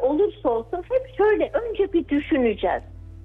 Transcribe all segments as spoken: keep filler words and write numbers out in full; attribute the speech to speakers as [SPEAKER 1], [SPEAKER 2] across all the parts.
[SPEAKER 1] olursa olsun hep şöyle önce bir düşüneceğiz.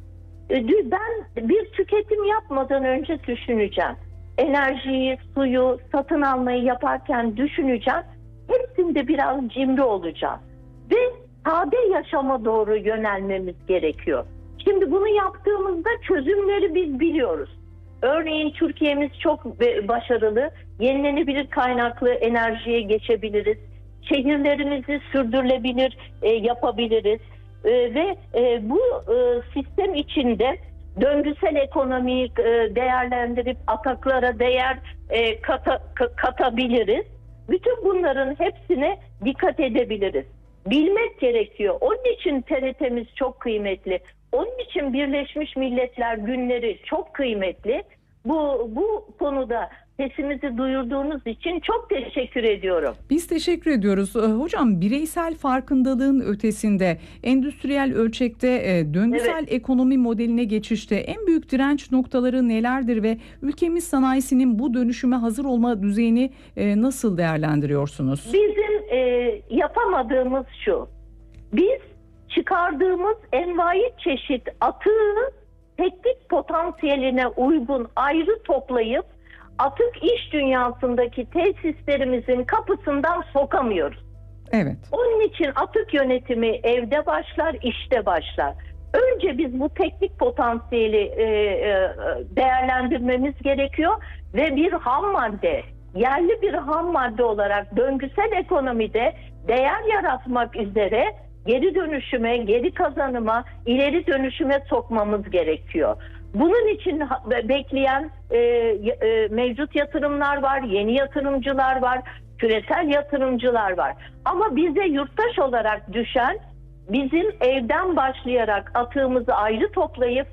[SPEAKER 1] Ben bir tüketim yapmadan önce düşüneceğim. Enerjiyi, suyu, satın almayı yaparken düşüneceğim. Hepsinde biraz cimri olacağım. Ve sade yaşama doğru yönelmemiz gerekiyor. Şimdi bunu yaptığımızda çözümleri biz biliyoruz. Örneğin Türkiye'miz çok başarılı. Yenilenebilir kaynaklı enerjiye geçebiliriz. Şehirlerimizi sürdürülebilir e, yapabiliriz. E, ve e, bu e, sistem içinde döngüsel ekonomiyi e, değerlendirip ataklara değer e, kata, katabiliriz. Bütün bunların hepsine dikkat edebiliriz. Bilmek gerekiyor. Onun için T R T'miz çok kıymetli. Onun için Birleşmiş Milletler günleri çok kıymetli. Bu, bu konuda sesimizi duyurduğunuz için çok teşekkür ediyorum.
[SPEAKER 2] Biz teşekkür ediyoruz. Hocam, bireysel farkındalığın ötesinde endüstriyel ölçekte döngüsel evet. ekonomi modeline geçişte en büyük direnç noktaları nelerdir ve ülkemiz sanayisinin bu dönüşüme hazır olma düzeyini nasıl değerlendiriyorsunuz?
[SPEAKER 1] Bizim e, yapamadığımız şu. Biz çıkardığımız envai çeşit atığı teknik potansiyeline uygun ayrı toplayıp atık iş dünyasındaki tesislerimizin kapısından sokamıyoruz.
[SPEAKER 2] Evet.
[SPEAKER 1] Onun için atık yönetimi evde başlar, işte başlar. Önce biz bu teknik potansiyeli e, e, değerlendirmemiz gerekiyor ve bir ham madde, yerli bir ham madde olarak döngüsel ekonomide değer yaratmak üzere geri dönüşüme, geri kazanıma, ileri dönüşüme sokmamız gerekiyor. Bunun için bekleyen e, e, mevcut yatırımlar var, yeni yatırımcılar var, küresel yatırımcılar var. Ama bize yurttaş olarak düşen bizim evden başlayarak atığımızı ayrı toplayıp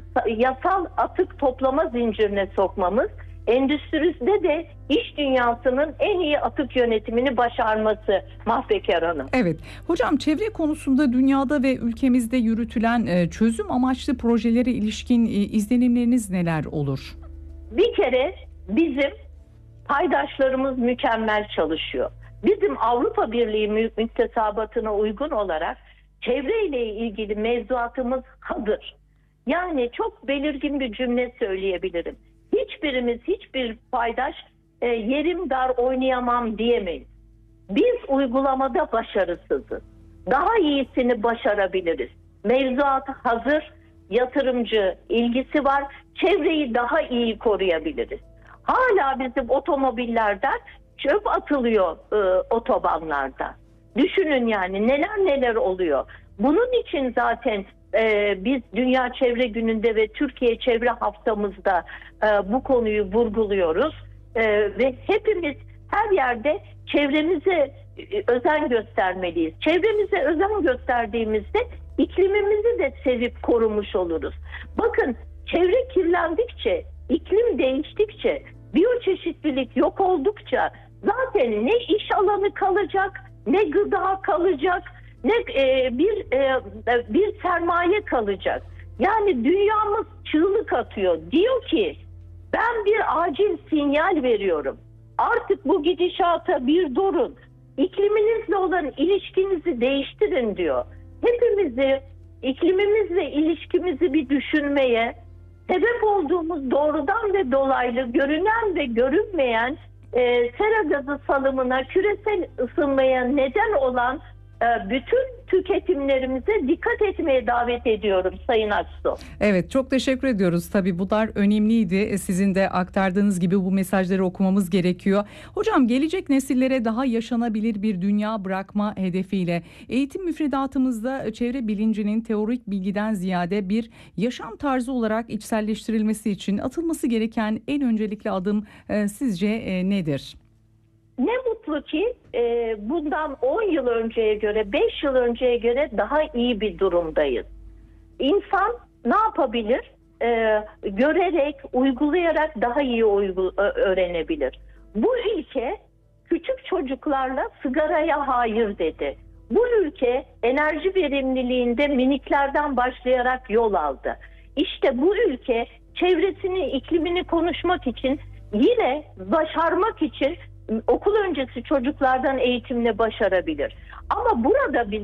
[SPEAKER 1] yasal atık toplama zincirine sokmamız, endüstride de iş dünyasının en iyi atık yönetimini başarması Mahpekar Hanım.
[SPEAKER 2] Evet. Hocam, çevre konusunda dünyada ve ülkemizde yürütülen çözüm amaçlı projelere ilişkin izlenimleriniz neler olur?
[SPEAKER 1] Bir kere bizim paydaşlarımız mükemmel çalışıyor. Bizim Avrupa Birliği müktesebatına uygun olarak çevreyle ilgili mevzuatımız hazır. Yani çok belirgin bir cümle söyleyebilirim. Hiçbirimiz, hiçbir paydaş e, yerim dar oynayamam diyemeyiz. Biz uygulamada başarısızız. Daha iyisini başarabiliriz. Mevzuat hazır, yatırımcı ilgisi var, çevreyi daha iyi koruyabiliriz. Hala bizim otomobillerden çöp atılıyor e, otobanlarda. Düşünün yani neler neler oluyor. Bunun için zaten e, biz Dünya Çevre Günü'nde ve Türkiye Çevre Haftamızda e, bu konuyu vurguluyoruz. E, ve hepimiz her yerde çevremize e, özen göstermeliyiz. Çevremize özen gösterdiğimizde iklimimizi de sevip korumuş oluruz. Bakın, çevre kirlendikçe, iklim değiştikçe, biyoçeşitlilik yok oldukça zaten ne iş alanı kalacak, ne gıda kalacak, ne e, bir e, bir sermaye kalacak. Yani dünyamız çığlık atıyor. Diyor ki ben bir acil sinyal veriyorum. Artık bu gidişata bir durun. İkliminizle olan ilişkinizi değiştirin diyor. Hepimizi iklimimizle ilişkimizi bir düşünmeye, sebep olduğumuz doğrudan ve dolaylı görünen ve görünmeyen e, sera gazı salımına, küresel ısınmaya neden olan e, bütün tüketimlerimize dikkat etmeye davet ediyorum Sayın Aksu.
[SPEAKER 2] Evet, çok teşekkür ediyoruz. Tabii bunlar önemliydi. Sizin de aktardığınız gibi bu mesajları okumamız gerekiyor. Hocam, gelecek nesillere daha yaşanabilir bir dünya bırakma hedefiyle eğitim müfredatımızda çevre bilincinin teorik bilgiden ziyade bir yaşam tarzı olarak içselleştirilmesi için atılması gereken en öncelikli adım e, sizce e, nedir?
[SPEAKER 1] Ne mutlu ki e, bundan on yıl önceye göre, beş yıl önceye göre daha iyi bir durumdayız. İnsan ne yapabilir? E, görerek, uygulayarak daha iyi uygu, öğrenebilir. Bu ülke küçük çocuklarla sigaraya hayır dedi. Bu ülke enerji verimliliğinde miniklerden başlayarak yol aldı. İşte bu ülke çevresini, iklimini konuşmak için, yine başarmak için okul öncesi çocuklardan eğitimle başarabilir. Ama burada biz